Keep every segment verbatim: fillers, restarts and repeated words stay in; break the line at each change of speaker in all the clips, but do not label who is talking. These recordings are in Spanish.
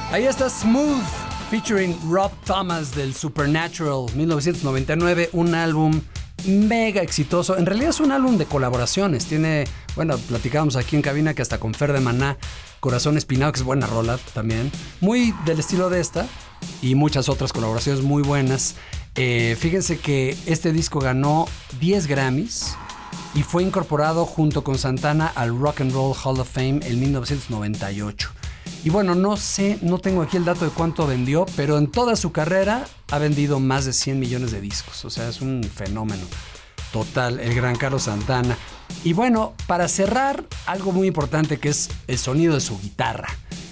Ahí está Smooth, featuring Rob Thomas del Supernatural mil novecientos noventa y nueve, un álbum mega exitoso. En realidad es un álbum de colaboraciones. Tiene, bueno, platicábamos aquí en cabina que hasta con Fer de Maná, Corazón Espinado, que es buena rola también, muy del estilo de esta, y muchas otras colaboraciones muy buenas. Eh, fíjense que este disco ganó diez Grammys y fue incorporado junto con Santana al Rock and Roll Hall of Fame en mil novecientos noventa y ocho. Y bueno, no sé, no tengo aquí el dato de cuánto vendió, pero en toda su carrera ha vendido más de cien millones de discos. O sea, es un fenómeno total, el gran Carlos Santana. Y bueno, para cerrar, algo muy importante que es el sonido de su guitarra.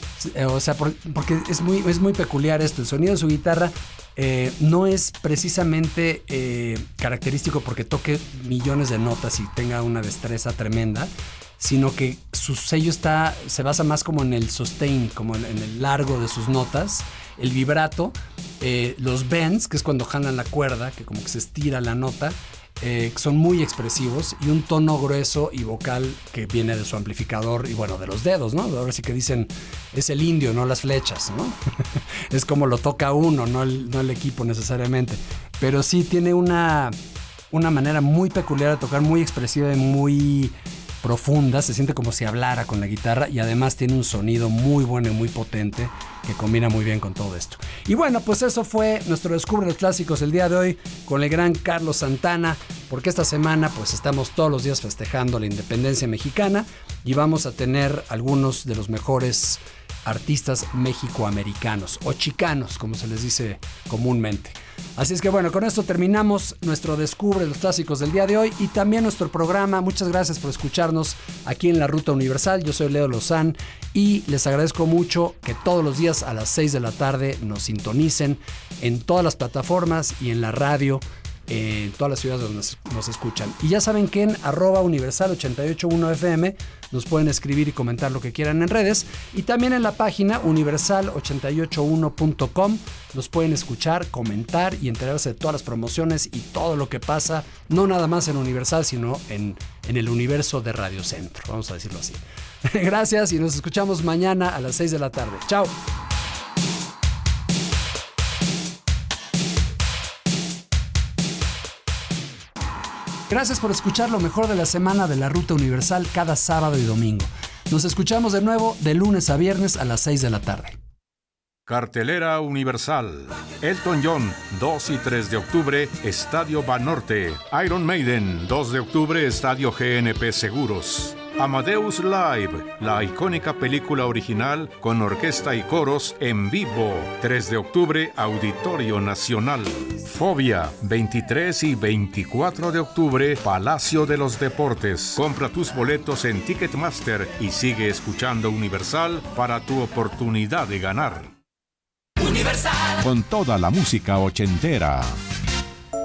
O sea, por, porque es muy, es muy peculiar esto. El sonido de su guitarra eh, no es precisamente eh, característico porque toque millones de notas y tenga una destreza tremenda, sino que su sello está, se basa más como en el sustain, como en, en el largo de sus notas, el vibrato, eh, los bends, que es cuando jalan la cuerda, que como que se estira la nota, eh, son muy expresivos, y un tono grueso y vocal que viene de su amplificador y bueno, de los dedos, ¿no? Ahora sí que dicen, es el indio, no las flechas, ¿no? Es como lo toca uno, no el, no el equipo necesariamente, pero sí tiene una, una manera muy peculiar de tocar, muy expresiva y muy profunda, se siente como si hablara con la guitarra, y además tiene un sonido muy bueno y muy potente que combina muy bien con todo esto. Y bueno, pues eso fue nuestro Descubre los Clásicos el día de hoy con el gran Carlos Santana, porque esta semana pues estamos todos los días festejando la independencia mexicana y vamos a tener algunos de los mejores artistas mexicoamericanos o chicanos, como se les dice comúnmente. Así es que bueno, con esto terminamos nuestro Descubre los Clásicos del día de hoy y también nuestro programa. Muchas gracias por escucharnos aquí en La Ruta Universal. Yo soy Leo Lozán y les agradezco mucho que todos los días a las seis de la tarde nos sintonicen en todas las plataformas y en la radio, en todas las ciudades donde nos, nos escuchan. Y ya saben que en arroba universal ochenta y ocho punto uno F M nos pueden escribir y comentar lo que quieran en redes, y también en la página universal ochenta y ocho uno punto com nos pueden escuchar, comentar y enterarse de todas las promociones y todo lo que pasa, no nada más en Universal, sino en, en el universo de Radio Centro, vamos a decirlo así. Gracias y nos escuchamos mañana a las seis de la tarde. Chao. Gracias por escuchar lo mejor de la semana de La Ruta Universal cada sábado y domingo. Nos escuchamos de nuevo de lunes a viernes a las seis de la tarde.
Cartelera Universal. Elton John, dos y tres de octubre, Estadio Banorte. Iron Maiden, dos de octubre, Estadio G N P Seguros. Amadeus Live, la icónica película original con orquesta y coros en vivo, tres de octubre, Auditorio Nacional. Fobia, veintitrés y veinticuatro de octubre, Palacio de los Deportes. Compra tus boletos en Ticketmaster y sigue escuchando Universal para tu oportunidad de ganar.
Universal.
Con toda la música ochentera.